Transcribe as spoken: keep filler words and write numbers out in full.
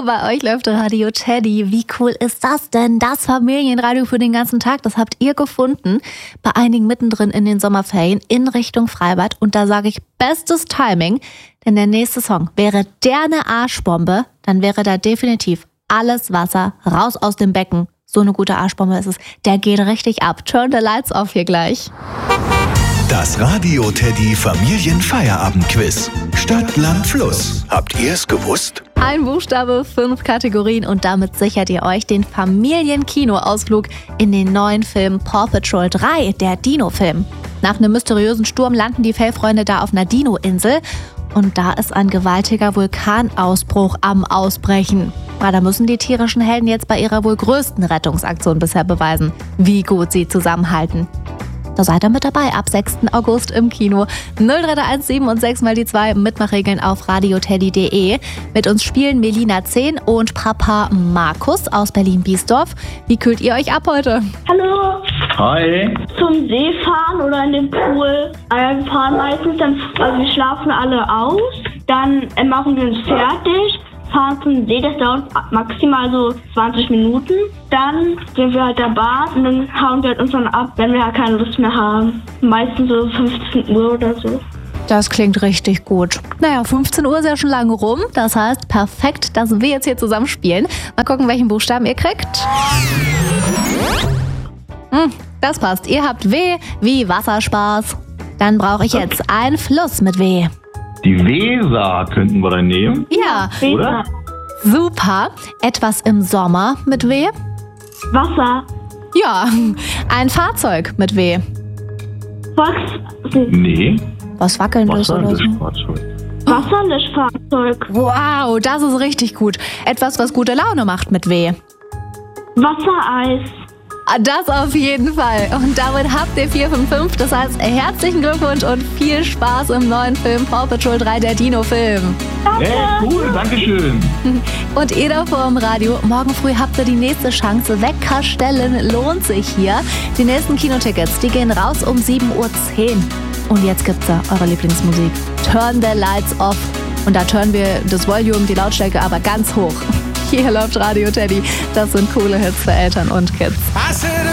bei euch läuft Radio Teddy. Wie cool ist das denn? Das Familienradio für den ganzen Tag, das habt ihr gefunden. Bei einigen mittendrin in den Sommerferien in Richtung Freibad. Und da sage ich bestes Timing, denn der nächste Song wäre der eine Arschbombe. Dann wäre da definitiv alles Wasser raus aus dem Becken. So eine gute Arschbombe ist es. Der geht richtig ab. Turn the lights off hier gleich. Das Radio Teddy Familienfeierabend-Quiz. Stadt, Land, Fluss. Habt ihr es gewusst? Ein Buchstabe, fünf Kategorien und damit sichert ihr euch den Familienkinoausflug in den neuen Film Paw Patrol drei, der Dino-Film. Nach einem mysteriösen Sturm landen die Fellfreunde da auf einer Dino-Insel und da ist ein gewaltiger Vulkanausbruch am Ausbrechen. Ja, da müssen die tierischen Helden jetzt bei ihrer wohl größten Rettungsaktion bisher beweisen, wie gut sie zusammenhalten. Da seid ihr mit dabei ab sechsten August im Kino. null drei eins sieben und sechs mal die zwei Mitmachregeln auf radioteddy punkt de. Mit uns spielen Melina zehn und Papa Markus aus Berlin-Biesdorf. Wie kühlt ihr euch ab heute? Hallo. Hi. Zum See fahren oder in den Pool. Also wir fahren meistens, dann, also wir schlafen alle aus. Dann äh, machen wir uns fertig. Fahren zum See, das dauert maximal so zwanzig Minuten. Dann sind wir halt der Bahn und dann hauen wir halt uns dann ab, wenn wir halt keine Lust mehr haben. Meistens so fünfzehn Uhr oder so. Das klingt richtig gut. Naja, fünfzehn Uhr ist ja schon lange rum. Das heißt, perfekt, dass wir jetzt hier zusammen spielen. Mal gucken, welchen Buchstaben ihr kriegt. Hm, das passt. Ihr habt W wie Wasserspaß. Dann brauche ich jetzt einen Fluss mit W. Die Weser könnten wir dann nehmen. Ja, Oder? Super. Etwas im Sommer mit W. Wasser. Ja, ein Fahrzeug mit W. Was? Nee. Was wackelndes oder so. Fahrzeug. Wasserlöschfahrzeug. Wow, das ist richtig gut. Etwas, was gute Laune macht mit W. Wassereis. Das auf jeden Fall. Und damit habt ihr vier fünf fünf. Das heißt, herzlichen Glückwunsch und viel Spaß im neuen Film Paw Patrol drei, der Dino-Film. Danke. Hey, cool, danke schön. Und ihr da vor dem Radio, morgen früh habt ihr die nächste Chance. Wecker stellen lohnt sich hier. Die nächsten Kinotickets, die gehen raus um sieben Uhr zehn. Und jetzt gibt's da eure Lieblingsmusik. Turn the lights off. Und da turnen wir das Volume, die Lautstärke aber ganz hoch. Hier läuft Radio Teddy. Das sind coole Hits für Eltern und Kids.